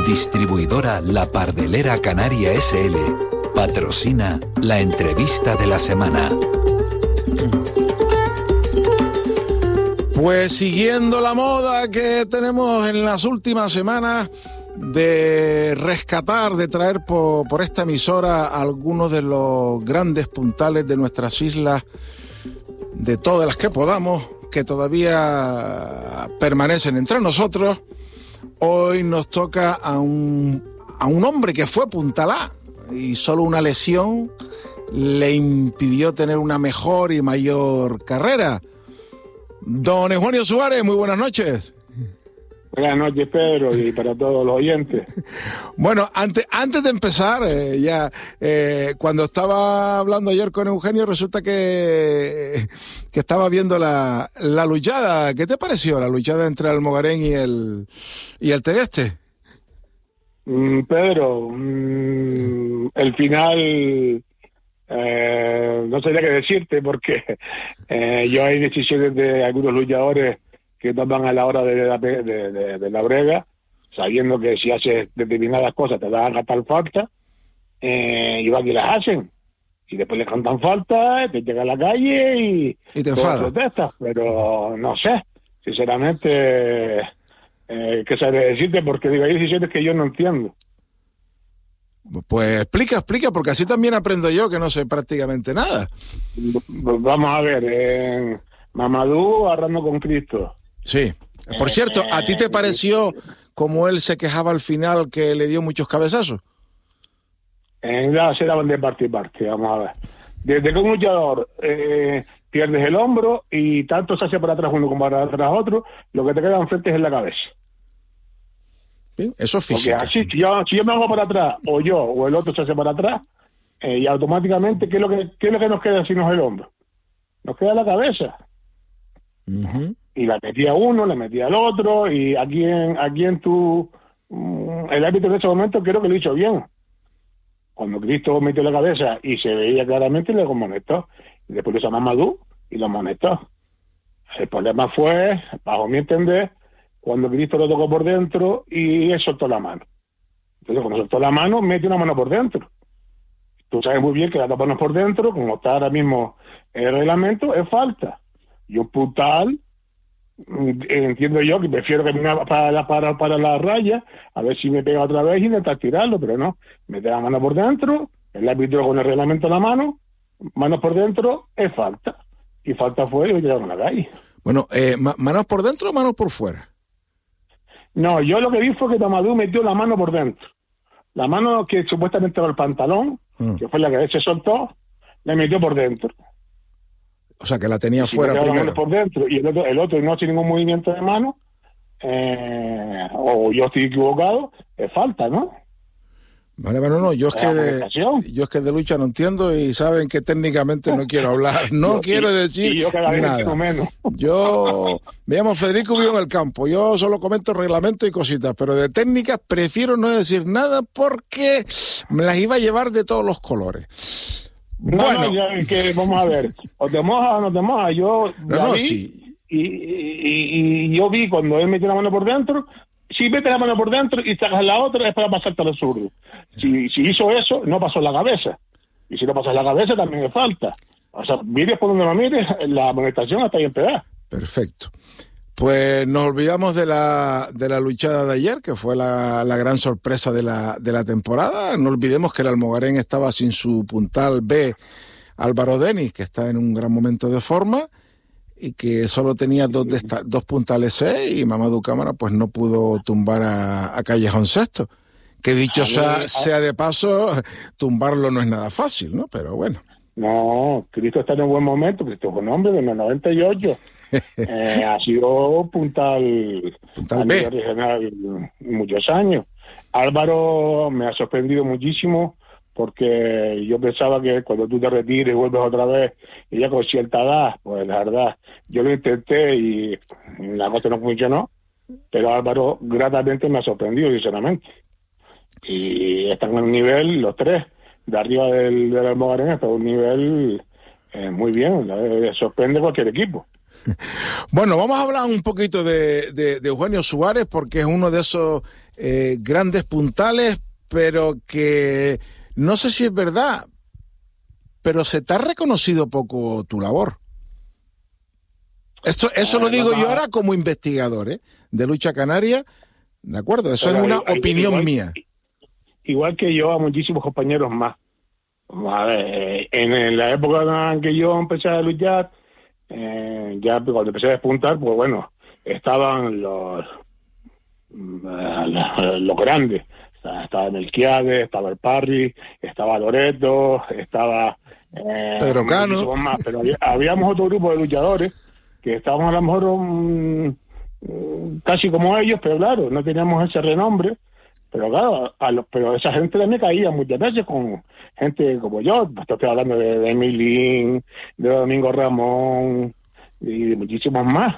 Distribuidora La Pardelera Canaria S.L. patrocina la entrevista de la semana. Pues siguiendo la moda que tenemos en las últimas semanas de rescatar, de traer por esta emisora algunos de los grandes puntales de nuestras islas, de todas las que podamos, que todavía permanecen entre nosotros. Hoy nos toca a un hombre que fue puntalá y solo una lesión le impidió tener una mejor y mayor carrera. Don Eugenio Suárez, muy buenas noches. Buenas noches, Pedro, y para todos los oyentes. Bueno, antes de empezar, cuando estaba hablando ayer con Eugenio, resulta que estaba viendo la luchada. ¿Qué te pareció la luchada entre Almogarén y el Tegueste? Pedro, el final... no sabría qué decirte, porque yo hay decisiones de algunos luchadores que toman a la hora de la brega, sabiendo que si haces determinadas cosas te dan a tal falta, y van y las hacen, y después les cantan falta, te llega a la calle y te enfadas. Protestas, pero no sé, sinceramente, qué sabré decirte, porque digo, hay decisiones que yo no entiendo. Pues explica, porque así también aprendo yo, que no sé prácticamente nada. Vamos a ver, Mamadou agarrando con Cristo. Sí. Por cierto, ¿a ti te pareció, como él se quejaba al final, que le dio muchos cabezazos? Se daban de parte y parte, vamos a ver. Desde que un luchador pierdes el hombro y tanto se hace para atrás uno como para atrás otro, lo que te queda enfrente es en la cabeza. Sí, eso es física. Porque así, si yo me hago para atrás, o yo o el otro se hace para atrás, y automáticamente, ¿qué es lo que nos queda si no es el hombro? Nos queda la cabeza. Uh-huh. Y la metía uno, la metía al otro, y a quién tú... el árbitro en ese momento creo que lo hizo bien. Cuando Cristo metió la cabeza y se veía claramente, le amonestó. Y después lo llamó Mamadou y lo amonestó. El problema fue, bajo mi entender, cuando Cristo lo tocó por dentro y él soltó la mano. Entonces, cuando soltó la mano, mete una mano por dentro. Tú sabes muy bien que las dos manos por dentro, como está ahora mismo el reglamento, es falta. Y un puntal, entiendo yo que prefiero que me para la raya, a ver si me pega otra vez y intentar tirarlo, pero no. Mete la mano por dentro, el árbitro con el reglamento en la mano, manos por dentro, es falta. Y falta fue y lo tiraron a la calle. Bueno, ¿manos por dentro o manos por fuera? No, yo lo que vi fue que Mamadou metió la mano por dentro. La mano que supuestamente era el pantalón, que fue la que se soltó, la metió por dentro. O sea, que la tenía fuera primero. La mano por dentro y el otro no hace ningún movimiento de mano, o yo estoy equivocado, es falta, ¿no? Vale, bueno, no, yo es que de lucha no entiendo y saben que técnicamente no quiero hablar, quiero decir yo cada vez nada. Menos. Yo me llamo Federico, vivo en el campo, yo solo comento reglamentos y cositas, pero de técnicas prefiero no decir nada porque me las iba a llevar de todos los colores. Bueno, que vamos a ver, o te mojas o no te mojas, yo sí. Y yo vi cuando él metió la mano por dentro. Si metes la mano por dentro y sacas la otra, es para pasarte a los zurdos. Si hizo eso, no pasó la cabeza. Y si no pasas la cabeza, también es falta. O sea, mires por donde lo mires, la amonestación está ahí en pedazos. Perfecto. Pues nos olvidamos de la luchada de ayer, que fue la gran sorpresa de la temporada. No olvidemos que el Almogarén estaba sin su puntal B, Álvaro Denis, que está en un gran momento de forma, y que solo tenía dos puntales C, y Mamadou Cámara pues no pudo tumbar a Callejón Sexto, que dicho sea de paso, tumbarlo no es nada fácil, ¿no? Pero bueno. No, Cristo está en un buen momento, Cristo es un hombre de los 98, ha sido puntal a nivel regional muchos años. Álvaro me ha sorprendido muchísimo, porque yo pensaba que cuando tú te retires y vuelves otra vez, y ya con cierta edad, pues la verdad, yo lo intenté y la cosa no funcionó, pero Álvaro gratamente me ha sorprendido, sinceramente. Y están en un nivel, los tres, de arriba del Almogarén, está en un nivel muy bien, sorprende cualquier equipo. Bueno, vamos a hablar un poquito de Eugenio Suárez, porque es uno de esos grandes puntales, pero que no sé si es verdad, pero se te ha reconocido poco tu labor. Eso lo digo yo ahora como investigador, de lucha canaria, ¿de acuerdo? Eso es una opinión mía. Igual que yo, a muchísimos compañeros más. A ver, en la época en que yo empecé a luchar, ya cuando empecé a despuntar, pues bueno, estaban los grandes. Estaba Melquiades, estaba el Parry, estaba Loreto, estaba Pedro Cano. Más, pero habíamos otro grupo de luchadores que estábamos a lo mejor casi como ellos, pero claro, no teníamos ese renombre. Pero claro, pero esa gente también caía muchas veces con gente como yo. Estoy hablando de Emilín, de Domingo Ramón y de muchísimos más.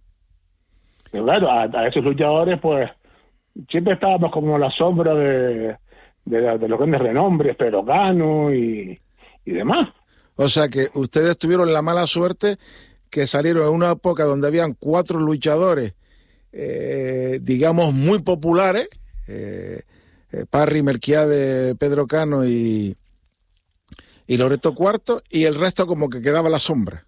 Pero claro, a esos luchadores pues siempre estábamos como la sombra de los grandes renombres, Pedro Cano y demás. O sea que ustedes tuvieron la mala suerte que salieron en una época donde habían 4 luchadores, digamos, muy populares, Parry, Melquiades, Pedro Cano y Loreto Cuarto, y el resto como que quedaba a la sombra.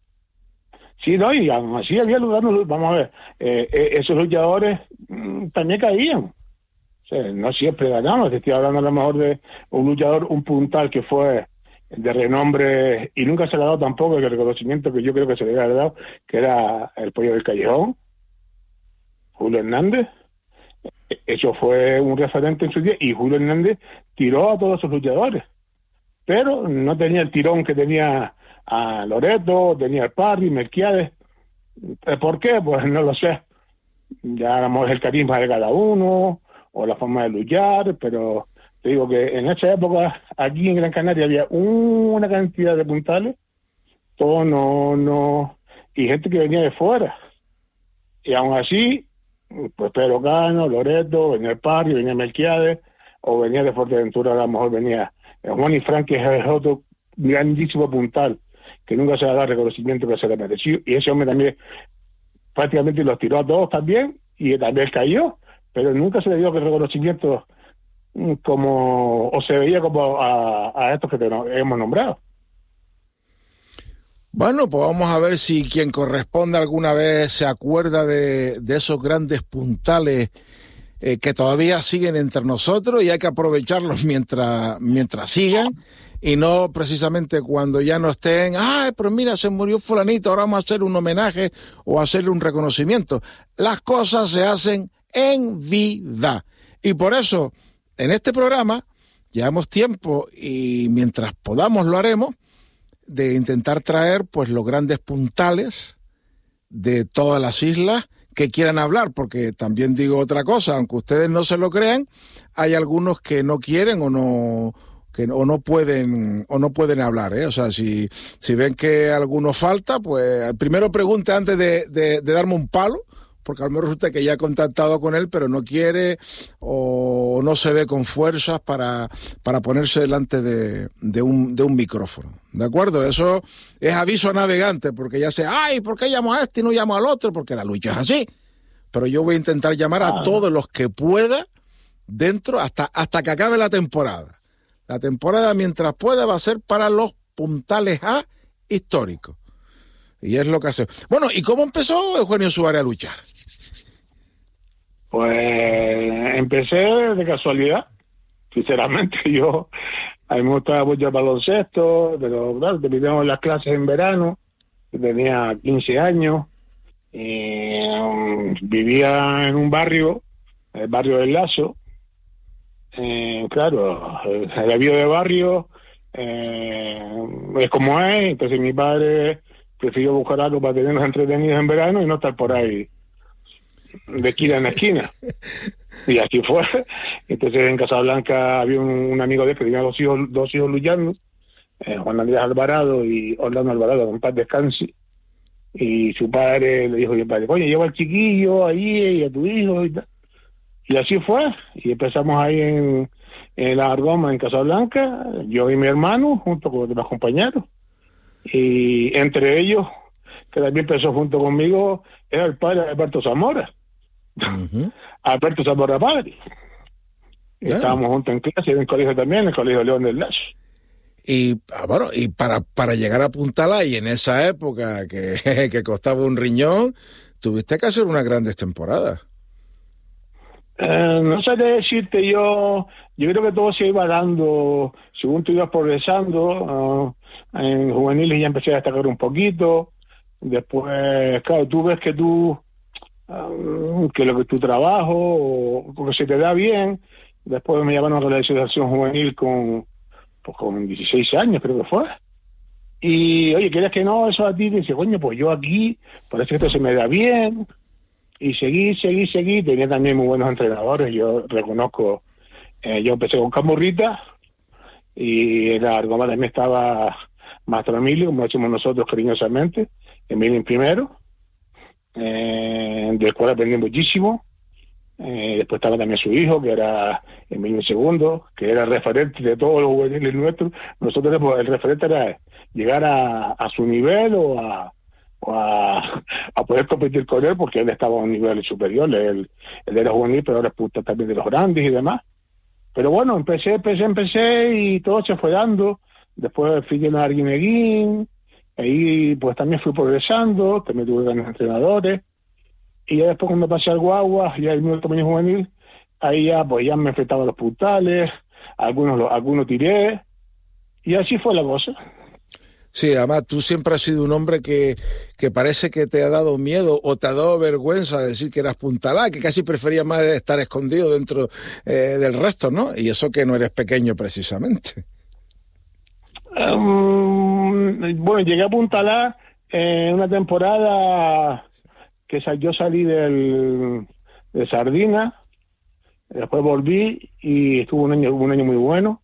Sí, no, y aún así había lugares, vamos a ver, esos luchadores también caían. O sea, no siempre ganamos. Estoy hablando a lo mejor de un luchador, un puntal que fue de renombre y nunca se le ha dado tampoco el reconocimiento que yo creo que se le había dado, que era el Pollo del Callejón, Julio Hernández. Eso fue un referente en su día, y Julio Hernández tiró a todos esos luchadores, pero no tenía el tirón que tenía a Loreto, tenía el Parry, Melquiades. ¿Por qué? Pues no lo sé. Ya a lo mejor es el carisma de cada uno o la forma de luchar, pero te digo que en esa época aquí en Gran Canaria había una cantidad de puntales, todo no, y gente que venía de fuera, y aún así pues Pedro Cano, Loreto, venía el Parry, venía Melquiades, o venía de Fuerteventura, a lo mejor venía Juan y Frank, que es otro grandísimo puntal que nunca se le ha dado reconocimiento que se le mereció, y ese hombre también prácticamente los tiró a todos también, y también cayó, pero nunca se le dio el reconocimiento como, o se veía como a estos que hemos nombrado. Bueno, pues vamos a ver si quien corresponde alguna vez se acuerda de esos grandes puntales que todavía siguen entre nosotros, y hay que aprovecharlos mientras sigan, y no precisamente cuando ya no estén, pero mira, se murió fulanito, ahora vamos a hacer un homenaje o hacerle un reconocimiento. Las cosas se hacen en vida, y por eso en este programa llevamos tiempo, y mientras podamos lo haremos, de intentar traer pues los grandes puntales de todas las islas que quieran hablar, porque también digo otra cosa, aunque ustedes no se lo crean, hay algunos que no quieren o no pueden hablar, O sea, si ven que alguno falta, pues primero pregunte antes de darme un palo, porque a lo mejor resulta que ya he contactado con él, pero no quiere o no se ve con fuerzas para ponerse delante de un micrófono. ¿De acuerdo? Eso es aviso a navegante, porque ya sé, ¿por qué llamo a este y no llamo al otro? Porque la lucha es así. Pero yo voy a intentar llamar a todos los que pueda dentro hasta que acabe la temporada. La temporada, mientras pueda, va a ser para los puntales A históricos. Y es lo que hace. Bueno, ¿y cómo empezó Eugenio Suárez a luchar? Pues empecé de casualidad. Sinceramente, a mí me gustaba mucho el baloncesto, pero claro, terminamos las clases en verano, tenía 15 años, y vivía en un barrio, el barrio del Lazo. Claro, la vida de barrio es como es, entonces mi padre prefirió buscar algo para tenernos entretenidos en verano y no estar por ahí de esquina en esquina. Y así fue. Entonces en Casablanca había un amigo de él que tenía dos hijos luchando, Juan Andrés Alvarado y Orlando Alvarado, con paz descanse. Y su padre le dijo, coño, lleva al chiquillo ahí y a tu hijo y tal. Y así fue. Y empezamos ahí en la Argoma, en Casablanca, yo y mi hermano, junto con los demás compañeros. Y entre ellos, que también empezó junto conmigo, era el padre de Alberto Zamora, Alberto Zamora Padre. Estábamos juntos en clase, en el colegio también, en el Colegio León del Lazo. Y bueno, y para llegar a Punta Alá, y en esa época que costaba un riñón, tuviste que hacer unas grandes temporadas. No sé qué decirte, yo creo que todo se iba dando según tú ibas progresando. En juveniles ya empecé a destacar un poquito. Después, claro, tú ves que lo que tu trabajo o que se te da bien. Después me llamaron a la asociación juvenil con 16 años, creo que fue. Y, oye, ¿quieres que no? Eso a ti, dice, coño, pues yo aquí, parece que esto se me da bien. Y seguí. Tenía también muy buenos entrenadores. Yo reconozco, yo empecé con Camurrita y en la Argoma también estaba Maestro Emilio, como decimos nosotros cariñosamente, Emilio en primero, del cual aprendí muchísimo. Después estaba también su hijo, que era Emilio en segundo, que era el referente de todos los juveniles nuestros. Nosotros el referente era llegar a su nivel o a poder competir con él, porque él estaba a un nivel superior. Él era juvenil, pero ahora es puta también de los grandes y demás. Pero bueno, empecé y todo se fue dando. Después fui en Arguineguín, ahí pues también fui progresando, también tuve grandes entrenadores. Y ya después cuando pasé al Guagua, ya el mismo tamaño juvenil, ahí ya me enfrentaba a los puntales, algunos tiré, y así fue la cosa. Sí, además tú siempre has sido un hombre que parece que te ha dado miedo o te ha dado vergüenza decir que eras Punta Alá, que casi preferías más estar escondido dentro del resto, ¿no? Y eso que no eres pequeño precisamente. Bueno, llegué a Punta Alá en una temporada que yo salí de Sardina, después volví y estuve un año muy bueno.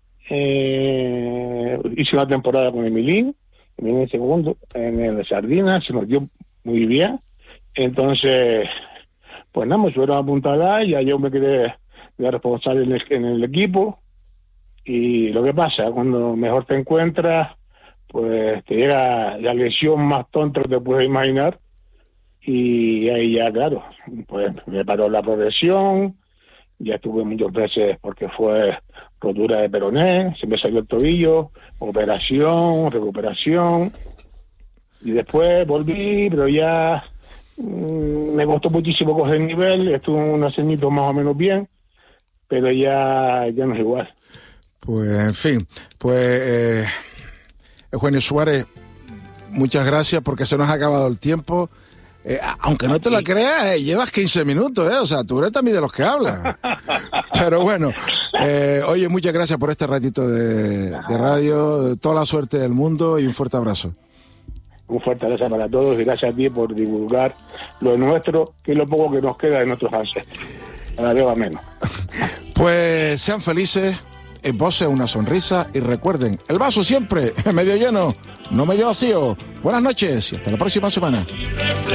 Hice una temporada con Emilín en segundo, en el Sardina, se nos dio muy bien. Entonces, pues nada, me subieron a Punta Alá y ya yo me quedé de responsable en el equipo. Y lo que pasa, cuando mejor te encuentras, pues te llega la lesión más tonta que te puedes imaginar. Y ahí ya, claro, pues me paró la progresión. Ya estuve muchas veces porque fue rotura de peroné, se me salió el tobillo, operación, recuperación. Y después volví, pero ya me costó muchísimo coger el nivel, estuve unos añitos más o menos bien, pero ya no es igual. Pues, en fin, pues, Eugenio Suárez, muchas gracias porque se nos ha acabado el tiempo. Aunque no te lo creas, llevas 15 minutos, o sea, tú eres también de los que hablan. Pero bueno, oye, muchas gracias por este ratito de radio, toda la suerte del mundo y un fuerte abrazo. Un fuerte abrazo para todos y gracias a ti por divulgar lo nuestro, que es lo poco que nos queda de nuestros ancestros. Cada vez va menos. Pues sean felices, esbocen una sonrisa y recuerden, el vaso siempre medio lleno, no medio vacío. Buenas noches y hasta la próxima semana.